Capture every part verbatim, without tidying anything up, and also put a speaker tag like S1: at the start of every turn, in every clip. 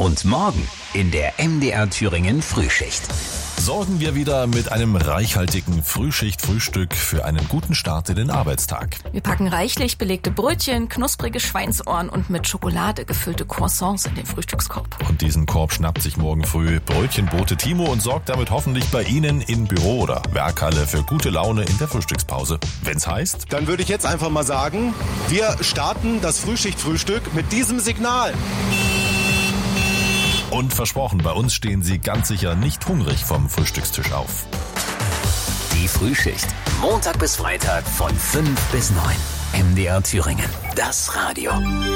S1: Und morgen in der M D R Thüringen Frühschicht.
S2: Sorgen wir wieder mit einem reichhaltigen Frühschicht-Frühstück für einen guten Start in den Arbeitstag.
S3: Wir packen reichlich belegte Brötchen, knusprige Schweinsohren und mit Schokolade gefüllte Croissants in den Frühstückskorb.
S2: Und diesen Korb schnappt sich morgen früh Brötchenbote Timo und sorgt damit hoffentlich bei Ihnen in Büro oder Werkhalle für gute Laune in der Frühstückspause. Wenn's heißt...
S4: Dann würde ich jetzt einfach mal sagen, wir starten das Frühschicht-Frühstück mit diesem Signal.
S2: Und versprochen, bei uns stehen Sie ganz sicher nicht hungrig vom Frühstückstisch auf.
S1: Die Frühschicht. Montag bis Freitag von fünf bis neun. M D R Thüringen. Das Radio.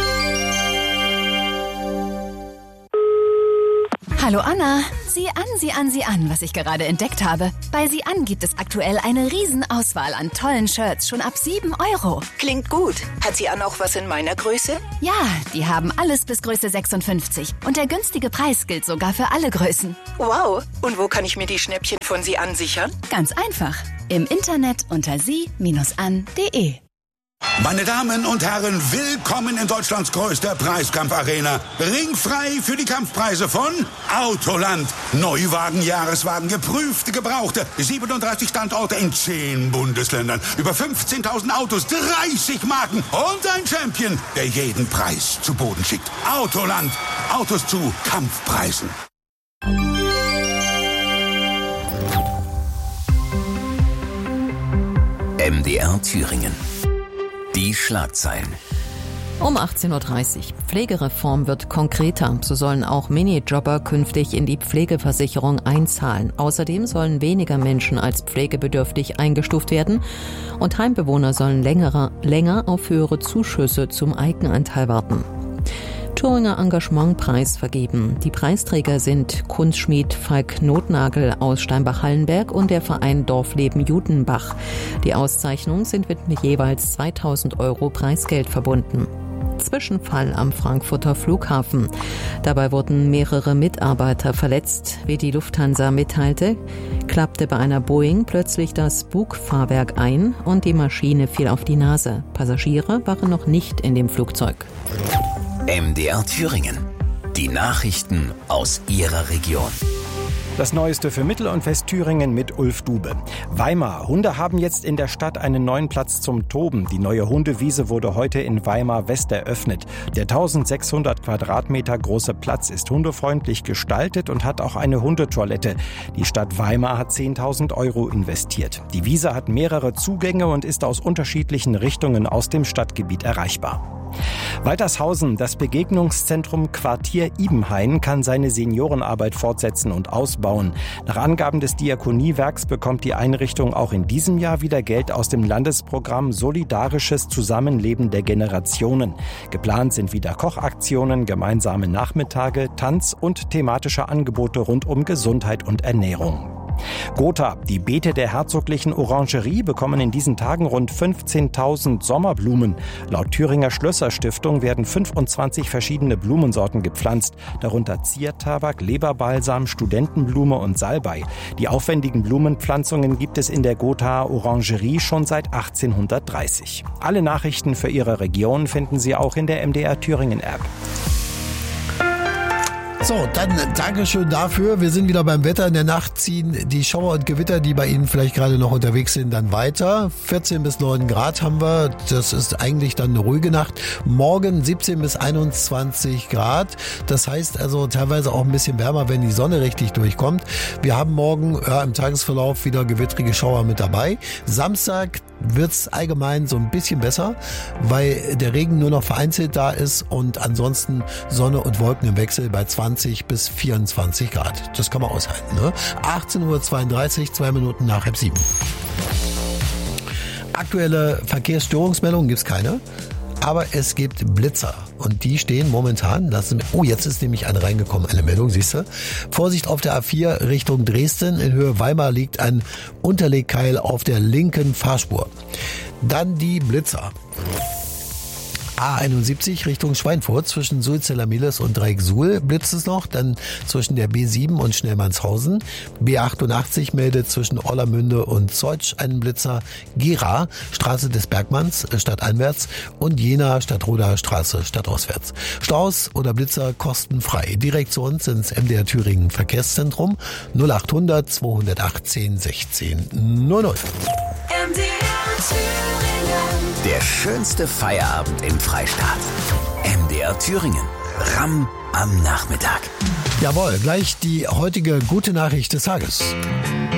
S5: Hallo Anna. Sieh an, sieh an, sieh an, was ich gerade entdeckt habe. Bei Sieh an gibt es aktuell eine Riesenauswahl an tollen Shirts, schon ab sieben Euro.
S6: Klingt gut. Hat Sieh an auch was in meiner Größe?
S5: Ja, die haben alles bis Größe sechsundfünfzig. Und der günstige Preis gilt sogar für alle Größen.
S6: Wow. Und wo kann ich mir die Schnäppchen von Sieh an sichern?
S5: Ganz einfach. Im Internet unter sie Bindestrich an Punkt de.
S7: Meine Damen und Herren, willkommen in Deutschlands größter Preiskampfarena. Ringfrei für die Kampfpreise von Autoland. Neuwagen, Jahreswagen, geprüfte, gebrauchte. siebenunddreißig Standorte in zehn Bundesländern. Über fünfzehntausend Autos, dreißig Marken und ein Champion, der jeden Preis zu Boden schickt. Autoland. Autos zu Kampfpreisen.
S1: M D R Thüringen. Die Schlagzeilen.
S8: Um achtzehn Uhr dreißig. Pflegereform wird konkreter. So sollen auch Minijobber künftig in die Pflegeversicherung einzahlen. Außerdem sollen weniger Menschen als pflegebedürftig eingestuft werden. Und Heimbewohner sollen länger, länger auf höhere Zuschüsse zum Eigenanteil warten. Thüringer Engagementpreis vergeben. Die Preisträger sind Kunstschmied Falk Notnagel aus Steinbach-Hallenberg und der Verein Dorfleben Judenbach. Die Auszeichnungen sind mit jeweils zweitausend Euro Preisgeld verbunden. Zwischenfall am Frankfurter Flughafen. Dabei wurden mehrere Mitarbeiter verletzt. Wie die Lufthansa mitteilte, klappte bei einer Boeing plötzlich das Bugfahrwerk ein und die Maschine fiel auf die Nase. Passagiere waren noch nicht in dem Flugzeug.
S1: M D R Thüringen. Die Nachrichten aus Ihrer Region.
S9: Das Neueste für Mittel- und Westthüringen mit Ulf Dube. Weimar. Hunde haben jetzt in der Stadt einen neuen Platz zum Toben. Die neue Hundewiese wurde heute in Weimar West eröffnet. Der eintausendsechshundert Quadratmeter große Platz ist hundefreundlich gestaltet und hat auch eine Hundetoilette. Die Stadt Weimar hat zehntausend Euro investiert. Die Wiese hat mehrere Zugänge und ist aus unterschiedlichen Richtungen aus dem Stadtgebiet erreichbar. Waltershausen, das Begegnungszentrum Quartier Ibenhain, kann seine Seniorenarbeit fortsetzen und ausbauen. Nach Angaben des Diakoniewerks bekommt die Einrichtung auch in diesem Jahr wieder Geld aus dem Landesprogramm Solidarisches Zusammenleben der Generationen. Geplant sind wieder Kochaktionen, gemeinsame Nachmittage, Tanz und thematische Angebote rund um Gesundheit und Ernährung. Gotha. Die Beete der herzoglichen Orangerie bekommen in diesen Tagen rund fünfzehntausend Sommerblumen. Laut Thüringer Schlösser-Stiftung werden fünfundzwanzig verschiedene Blumensorten gepflanzt, darunter Ziertabak, Leberbalsam, Studentenblume und Salbei. Die aufwendigen Blumenpflanzungen gibt es in der Gothaer Orangerie schon seit achtzehnhundertdreißig. Alle Nachrichten für Ihre Region finden Sie auch in der M D R Thüringen App.
S10: So, dann Dankeschön dafür. Wir sind wieder beim Wetter. In der Nacht ziehen die Schauer und Gewitter, die bei Ihnen vielleicht gerade noch unterwegs sind, dann weiter. vierzehn bis neun Grad haben wir. Das ist eigentlich dann eine ruhige Nacht. Morgen siebzehn bis einundzwanzig Grad. Das heißt also teilweise auch ein bisschen wärmer, wenn die Sonne richtig durchkommt. Wir haben morgen ja, im Tagesverlauf wieder gewittrige Schauer mit dabei. Samstag wird's allgemein so ein bisschen besser, weil der Regen nur noch vereinzelt da ist und ansonsten Sonne und Wolken im Wechsel bei zwanzig bis vierundzwanzig Grad. Das kann man aushalten, ne? achtzehn Uhr zweiunddreißig, zwei Minuten nach halb sieben. Aktuelle Verkehrsstörungsmeldungen gibt's keine. Aber es gibt Blitzer und die stehen momentan, das sind, oh, jetzt ist nämlich eine reingekommen, eine Meldung, siehst du. Vorsicht auf der A vier Richtung Dresden, in Höhe Weimar liegt ein Unterlegkeil auf der linken Fahrspur. Dann die Blitzer. A einundsiebzig Richtung Schweinfurt zwischen Sulzeller-Miles und Dreieck-Suhl blitzt es noch, dann zwischen der B sieben und Schnellmannshausen. B achtundachtzig meldet zwischen Orlamünde und Zeutsch einen Blitzer. Gera, Straße des Bergmanns, stadteinwärts und Jena, Stadtroda, Straße, stadtauswärts. Staus oder Blitzer kostenfrei. Direkt zu uns ins M D R Thüringen Verkehrszentrum null achthundert zweihundertachtzehn sechzehn null null.
S1: M D R Thüringen. Der schönste Feierabend im Freistaat. M D R Thüringen. Ramm am Nachmittag.
S10: Jawohl, gleich die heutige gute Nachricht des Tages.